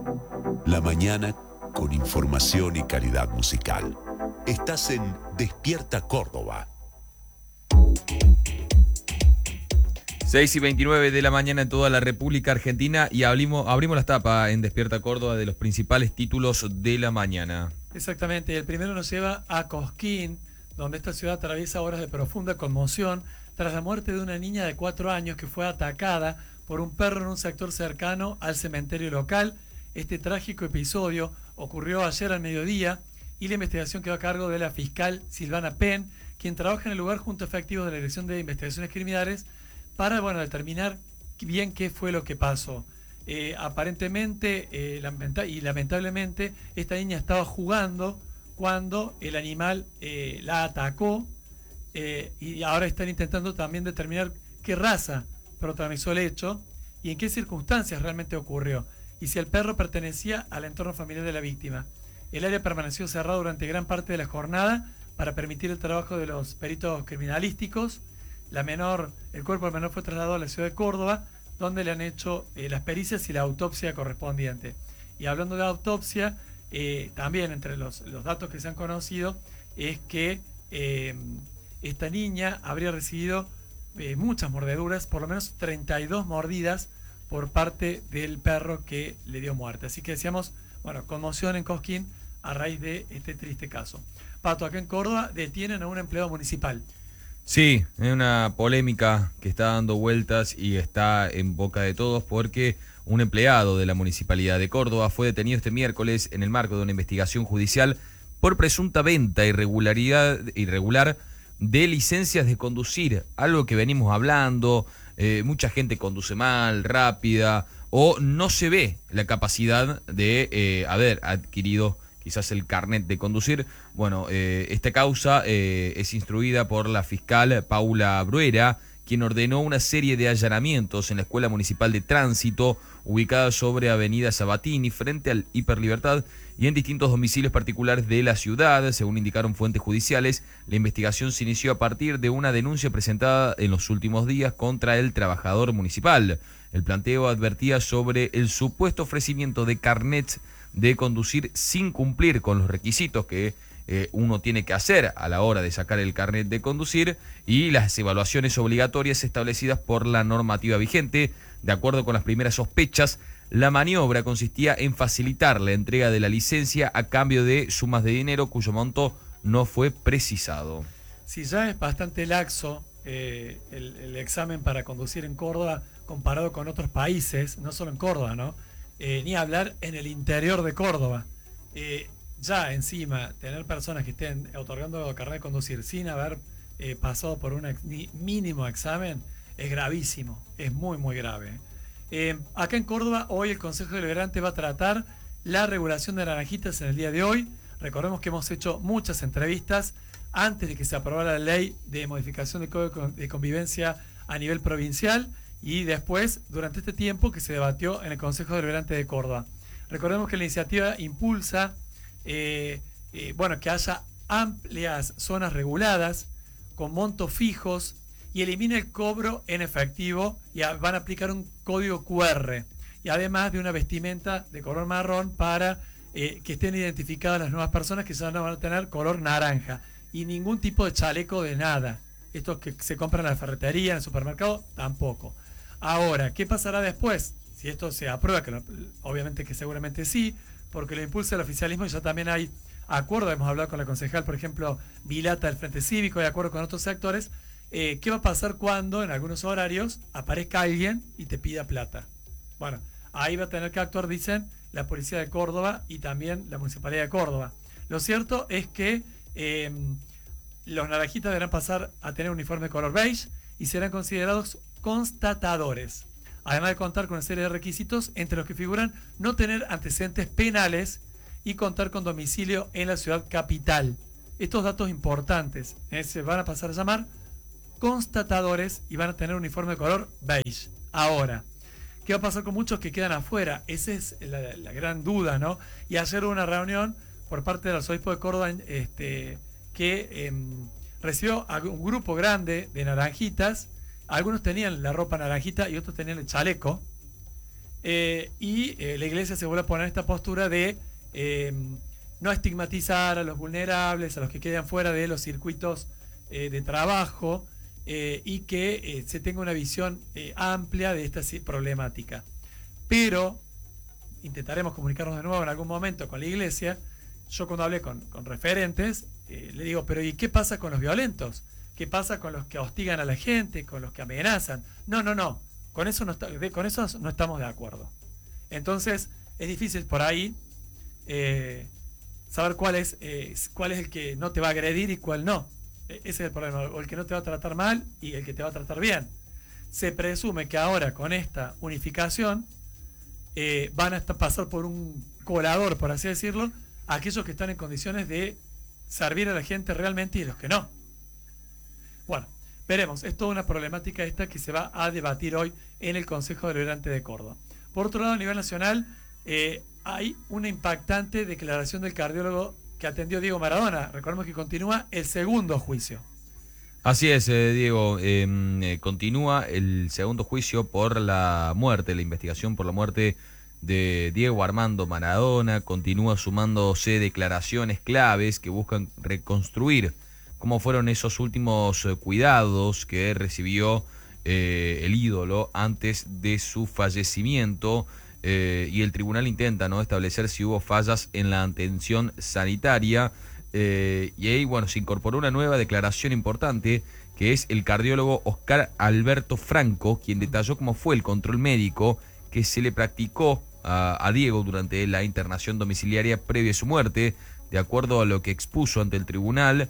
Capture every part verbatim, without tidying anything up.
La mañana con información y calidad musical. Estás en Despierta Córdoba. seis y veintinueve de la mañana en toda la República Argentina y abrimos, abrimos las tapas en Despierta Córdoba de los principales títulos de la mañana. Exactamente, el primero nos lleva a Cosquín, donde esta ciudad atraviesa horas de profunda conmoción tras la muerte de una niña de cuatro años que fue atacada por un perro en un sector cercano al cementerio local. Este trágico episodio ocurrió ayer al mediodía y la investigación quedó a cargo de la fiscal Silvana Penn, quien trabaja en el lugar junto a efectivos de la Dirección de Investigaciones Criminales para, bueno, determinar bien qué fue lo que pasó. Eh, aparentemente eh, lamenta y lamentablemente esta niña estaba jugando cuando el animal eh, la atacó eh, y ahora están intentando también determinar qué raza protagonizó el hecho y en qué circunstancias realmente ocurrió y si el perro pertenecía al entorno familiar de la víctima. El área permaneció cerrado durante gran parte de la jornada para permitir el trabajo de los peritos criminalísticos. La menor, el cuerpo del menor fue trasladado a la ciudad de Córdoba, donde le han hecho eh, las pericias y la autopsia correspondiente. Y hablando de autopsia, eh, también entre los, los datos que se han conocido es que eh, esta niña habría recibido eh, muchas mordeduras, por lo menos treinta y dos mordidas por parte del perro que le dio muerte. Así que decíamos, bueno, conmoción en Cosquín a raíz de este triste caso. Pato, acá en Córdoba detienen a un empleado municipal. Sí, es una polémica que está dando vueltas y está en boca de todos porque un empleado de la Municipalidad de Córdoba fue detenido este miércoles en el marco de una investigación judicial por presunta venta irregularidad, irregular de licencias de conducir, algo que venimos hablando, eh, mucha gente conduce mal, rápida, o no se ve la capacidad de eh, haber adquirido quizás el carnet de conducir. Bueno, eh, esta causa eh, es instruida por la fiscal Paula Bruera, quien ordenó una serie de allanamientos en la Escuela Municipal de Tránsito, ubicada sobre Avenida Sabatini, frente al Hiperlibertad, y en distintos domicilios particulares de la ciudad. Según indicaron fuentes judiciales, la investigación se inició a partir de una denuncia presentada en los últimos días contra el trabajador municipal. El planteo advertía sobre el supuesto ofrecimiento de carnets de conducir sin cumplir con los requisitos que eh, uno tiene que hacer a la hora de sacar el carnet de conducir y las evaluaciones obligatorias establecidas por la normativa vigente. De acuerdo con las primeras sospechas, la maniobra consistía en facilitar la entrega de la licencia a cambio de sumas de dinero cuyo monto no fue precisado. Si ya es bastante laxo eh, el, el examen para conducir en Córdoba comparado con otros países, no solo en Córdoba, ¿no? Eh, ni hablar en el interior de Córdoba. Eh, ya encima, tener personas que estén otorgando carnet de conducir sin haber eh, pasado por un ex, mínimo examen es gravísimo, es muy muy grave. Eh, acá en Córdoba hoy el Consejo Deliberante va a tratar la regulación de naranjitas en el día de hoy. Recordemos que hemos hecho muchas entrevistas antes de que se aprobara la ley de modificación del Código de Convivencia a nivel provincial y después, durante este tiempo, que se debatió en el Consejo Deliberante de Córdoba. Recordemos que la iniciativa impulsa eh, eh, bueno, que haya amplias zonas reguladas con montos fijos y elimina el cobro en efectivo y a, van a aplicar un código cu erre y además de una vestimenta de color marrón para eh, que estén identificadas las nuevas personas que ya no van a tener color naranja y ningún tipo de chaleco de nada. Estos que se compran en la ferretería, en el supermercado, tampoco. Ahora, ¿qué pasará después? Si esto se aprueba, que lo, obviamente que seguramente sí, porque lo impulsa el oficialismo y ya también hay acuerdo, hemos hablado con la concejal, por ejemplo, Vilata del Frente Cívico, de acuerdo con otros sectores. Eh, ¿Qué va a pasar cuando en algunos horarios aparezca alguien y te pida plata? Bueno, ahí va a tener que actuar, dicen, la Policía de Córdoba y también la Municipalidad de Córdoba. Lo cierto es que eh, los naranjitas deberán pasar a tener uniforme de color beige y serán considerados constatadores, además de contar con una serie de requisitos entre los que figuran no tener antecedentes penales y contar con domicilio en la ciudad capital. Estos datos importantes eh, se van a pasar a llamar constatadores y van a tener uniforme de color beige. Ahora, ¿qué va a pasar con muchos que quedan afuera? Esa es la, la gran duda, ¿no? Y ayer hubo una reunión por parte del arzobispo de Córdoba este, que eh, recibió a un grupo grande de naranjitas. Algunos tenían la ropa naranjita y otros tenían el chaleco. eh, y eh, la iglesia se vuelve a poner esta postura de eh, no estigmatizar a los vulnerables, a los que quedan fuera de los circuitos eh, de trabajo, eh, y que eh, se tenga una visión eh, amplia de esta problemática. Pero intentaremos comunicarnos de nuevo en algún momento con la iglesia. Yo cuando hablé con, con referentes, eh, le digo, pero ¿y qué pasa con los violentos? ¿Qué pasa con los que hostigan a la gente, con los que amenazan? No, no, no, con eso no, está, con eso no estamos de acuerdo. Entonces, es difícil por ahí eh, saber cuál es, eh, cuál es el que no te va a agredir y cuál no. Ese es el problema, o el que no te va a tratar mal y el que te va a tratar bien. Se presume que ahora con esta unificación eh, van a estar, pasar por un colador, por así decirlo, aquellos que están en condiciones de servir a la gente realmente y los que no. Bueno, veremos, es toda una problemática esta que se va a debatir hoy en el Consejo Deliberante de Córdoba. Por otro lado, a nivel nacional, eh, hay una impactante declaración del cardiólogo que atendió Diego Maradona. Recordemos que continúa el segundo juicio. Así es, eh, Diego. Eh, eh, continúa el segundo juicio por la muerte, la investigación por la muerte de Diego Armando Maradona. Continúa sumándose declaraciones claves que buscan reconstruir cómo fueron esos últimos eh, cuidados que recibió eh, el ídolo antes de su fallecimiento. Eh, y el tribunal intenta, ¿no?, establecer si hubo fallas en la atención sanitaria. Eh, y ahí, bueno, se incorporó una nueva declaración importante, que es el cardiólogo Oscar Alberto Franco, quien detalló cómo fue el control médico que se le practicó a, a Diego durante la internación domiciliaria previa a su muerte. De acuerdo a lo que expuso ante el tribunal,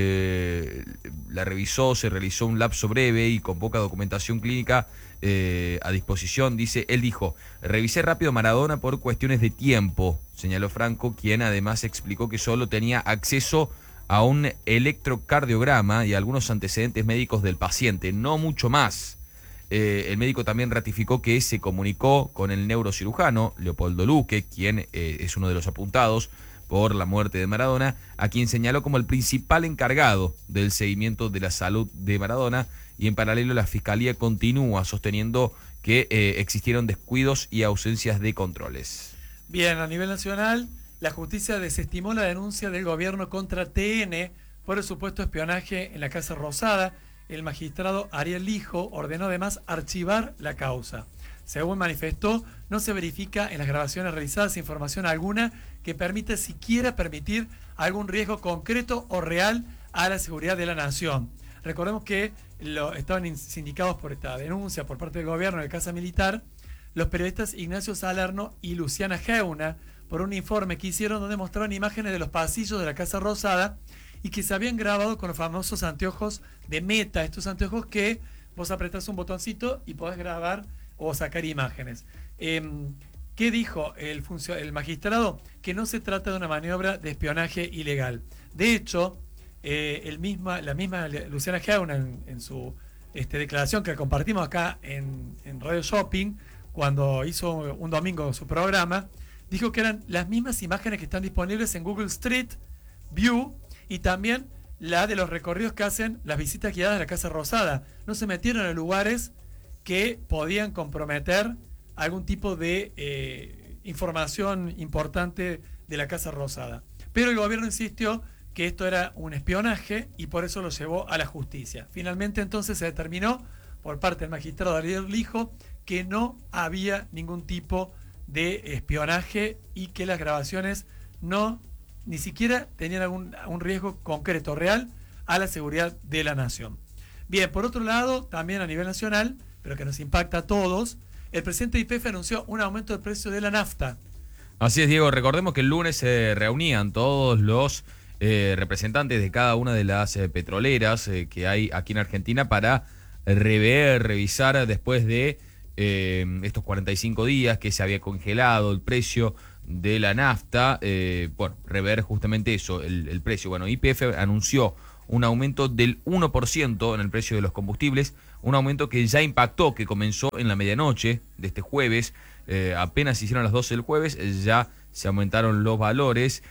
eh, la revisó, se realizó un lapso breve y con poca documentación clínica eh, a disposición. Dice, él dijo, revisé rápido Maradona por cuestiones de tiempo, señaló Franco, quien además explicó que solo tenía acceso a un electrocardiograma y a algunos antecedentes médicos del paciente, no mucho más. Eh, el médico también ratificó que se comunicó con el neurocirujano Leopoldo Luque, quien eh, es uno de los apuntados por la muerte de Maradona, a quien señaló como el principal encargado del seguimiento de la salud de Maradona, y en paralelo la Fiscalía continúa sosteniendo que eh, existieron descuidos y ausencias de controles. Bien, a nivel nacional, la justicia desestimó la denuncia del gobierno contra T N por el supuesto espionaje en la Casa Rosada. El magistrado Ariel Lijo ordenó además archivar la causa. Según manifestó, no se verifica en las grabaciones realizadas información alguna que permita siquiera permitir algún riesgo concreto o real a la seguridad de la nación. Recordemos que lo, estaban sindicados por esta denuncia por parte del gobierno de Casa Militar los periodistas Ignacio Salerno y Luciana Geuna por un informe que hicieron donde mostraron imágenes de los pasillos de la Casa Rosada y que se habían grabado con los famosos anteojos de Meta, estos anteojos que vos apretás un botoncito y podés grabar o sacar imágenes. Eh, ¿Qué dijo el, el magistrado? Que no se trata de una maniobra de espionaje ilegal. De hecho, eh, el misma, la misma Luciana Geuna en, en su este, declaración que compartimos acá en, en Radio Shopping, cuando hizo un domingo su programa, dijo que eran las mismas imágenes que están disponibles en Google Street View y también la de los recorridos que hacen las visitas guiadas de la Casa Rosada. No se metieron en lugares que podían comprometer algún tipo de eh, información importante de la Casa Rosada. Pero el gobierno insistió que esto era un espionaje y por eso lo llevó a la justicia. Finalmente entonces se determinó por parte del magistrado Ariel Lijo que no había ningún tipo de espionaje y que las grabaciones no ni siquiera tenían algún un riesgo concreto, real, a la seguridad de la nación. Bien, por otro lado, también a nivel nacional, pero que nos impacta a todos, el presidente de Y P F anunció un aumento del precio de la nafta. Así es, Diego. Recordemos que el lunes se reunían todos los eh, representantes de cada una de las eh, petroleras eh, que hay aquí en Argentina para rever, revisar después de eh, estos cuarenta y cinco días que se había congelado el precio de la nafta, eh, bueno, rever justamente eso, el, el precio. Bueno, Y P F anunció un aumento del uno por ciento en el precio de los combustibles, un aumento que ya impactó, que comenzó en la medianoche de este jueves, eh, apenas hicieron las doce del jueves, ya se aumentaron los valores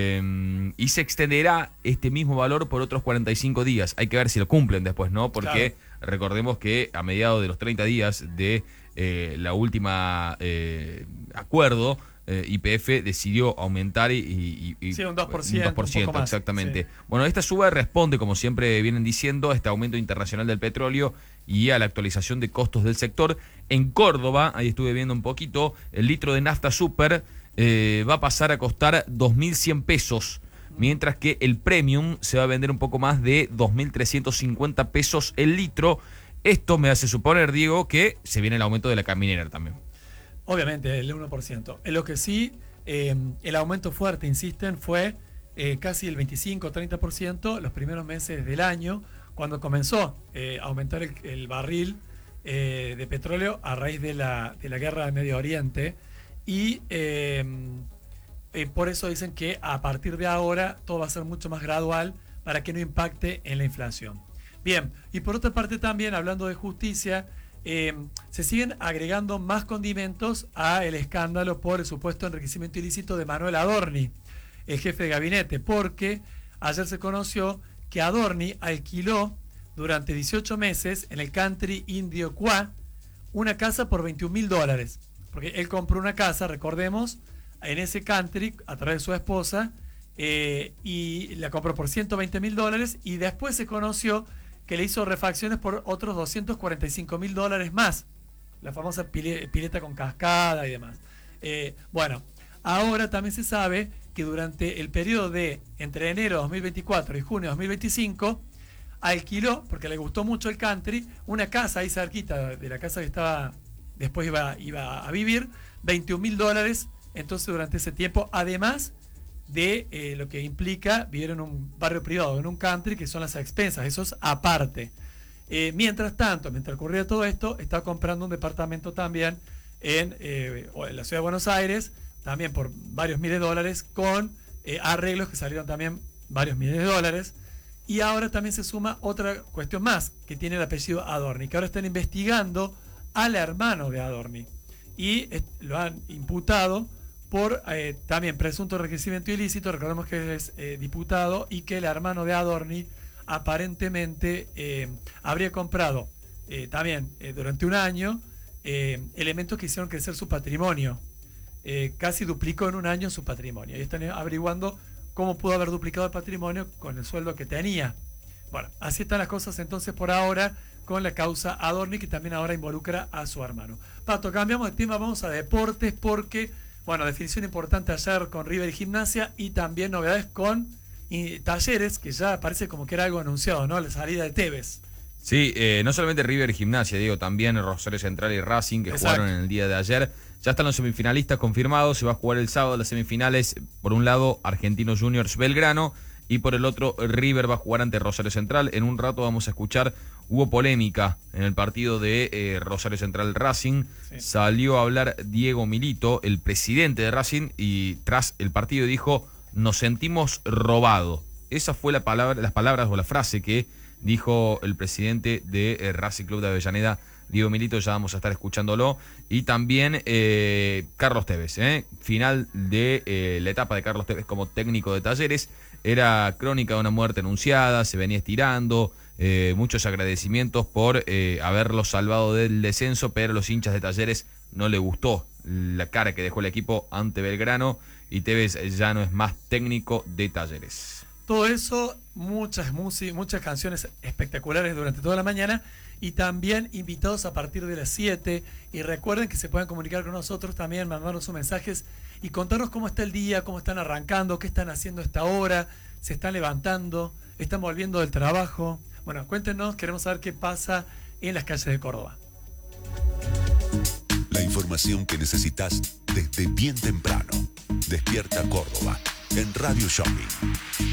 eh, y se extenderá este mismo valor por otros cuarenta y cinco días. Hay que ver si lo cumplen después, ¿no? Porque claro, recordemos que a mediados de los treinta días de eh, la última eh, acuerdo, eh, Y P F decidió aumentar y, y, y sí, un dos por ciento, un dos por ciento un poco más, exactamente. sí. Bueno, esta suba responde, como siempre vienen diciendo, a este aumento internacional del petróleo y a la actualización de costos del sector. En Córdoba, ahí estuve viendo un poquito, el litro de nafta super eh, va a pasar a costar dos mil cien pesos, mientras que el premium se va a vender un poco más de dos mil trescientos cincuenta pesos el litro. Esto me hace suponer, Diego, que se viene el aumento de la caminera también. Obviamente, el uno por ciento. En lo que sí, eh, el aumento fuerte, insisten, fue eh, casi el veinticinco a treinta por ciento los primeros meses del año, cuando comenzó eh, a aumentar el, el barril eh, de petróleo a raíz de la, de la guerra del Medio Oriente. Y eh, eh, por eso dicen que a partir de ahora todo va a ser mucho más gradual para que no impacte en la inflación. Bien, y por otra parte también, hablando de justicia, eh, se siguen agregando más condimentos a el escándalo por el supuesto enriquecimiento ilícito de Manuel Adorni, el jefe de gabinete, porque ayer se conoció que Adorni alquiló durante dieciocho meses en el country indio Cuá una casa por veintiún mil dólares, porque él compró una casa, recordemos, en ese country a través de su esposa, eh, y la compró por ciento veinte mil dólares, y después se conoció que le hizo refacciones por otros doscientos cuarenta y cinco mil dólares más, la famosa pile, pileta con cascada y demás. Eh, bueno, ahora también se sabe que durante el periodo de entre enero de dos mil veinticuatro y junio de dos mil veinticinco, alquiló, porque le gustó mucho el country, una casa ahí cerquita de la casa que estaba, después iba, iba a vivir, veintiún mil dólares, entonces durante ese tiempo, además de eh, lo que implica vivir en un barrio privado, en un country, que son las expensas, eso es aparte. Eh, mientras tanto, mientras ocurría todo esto, estaba comprando un departamento también en, eh, en la ciudad de Buenos Aires, también por varios miles de dólares, con eh, arreglos que salieron también varios miles de dólares. Y ahora también se suma otra cuestión más, que tiene el apellido Adorni, que ahora están investigando al hermano de Adorni. Y eh, lo han imputado por eh, también presunto enriquecimiento ilícito. Recordemos que es eh, diputado y que el hermano de Adorni aparentemente eh, habría comprado eh, también eh, durante un año eh, elementos que hicieron crecer su patrimonio. Eh, casi duplicó en un año su patrimonio. Y están averiguando cómo pudo haber duplicado el patrimonio con el sueldo que tenía. Bueno, así están las cosas entonces por ahora con la causa Adorni, que también ahora involucra a su hermano. Pato, cambiamos de tema, vamos a deportes porque, bueno, definición importante ayer con River y Gimnasia, y también novedades con y, Talleres, que ya parece como que era algo anunciado, ¿no? La salida de Tevez. Sí, eh, no solamente River y Gimnasia, digo, también Rosario Central y Racing, que Exacto. jugaron en el día de ayer. Ya están los semifinalistas confirmados, se va a jugar el sábado las semifinales. Por un lado, Argentinos Juniors Belgrano, y por el otro, River va a jugar ante Rosario Central. En un rato vamos a escuchar, hubo polémica en el partido de eh, Rosario Central Racing. Sí. Salió a hablar Diego Milito, el presidente de Racing, y tras el partido dijo: nos sentimos robados. Esa fue la palabra, las palabras o la frase que dijo el presidente de eh, Racing Club de Avellaneda, Diego Milito. Ya vamos a estar escuchándolo. Y también eh, Carlos Tevez, ¿eh? final de eh, la etapa de Carlos Tevez como técnico de Talleres. Era crónica de una muerte anunciada, se venía estirando, eh, muchos agradecimientos por eh, haberlo salvado del descenso, pero a los hinchas de Talleres no le gustó la cara que dejó el equipo ante Belgrano, y Tevez ya no es más técnico de Talleres. Todo eso, muchas músicas, muchas canciones espectaculares durante toda la mañana, y también invitados a partir de las siete. Y recuerden que se pueden comunicar con nosotros también, mandarnos sus mensajes y contarnos cómo está el día, cómo están arrancando, qué están haciendo a esta hora, se están levantando, están volviendo del trabajo. Bueno, cuéntenos, queremos saber qué pasa en las calles de Córdoba. La información que necesitas desde bien temprano. Despierta Córdoba en Radio Shopping.